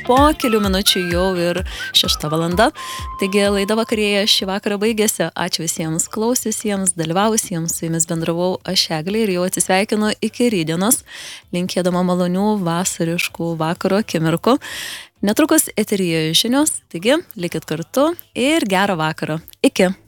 po kelių minučių jau ir 6 valanda. Taigi laida vakarėje šį vakarą baigėsi. Ačiū visiems klausiusiems, dalyvavusiems, su jumis bendravau aš Eglė ir jau atsisveikinu iki rytdienos, linkėdama malonių vasariškų vakaro akimirkų. Netrukus eteryje žinios, taigi likit kartu ir gero vakaro. Iki.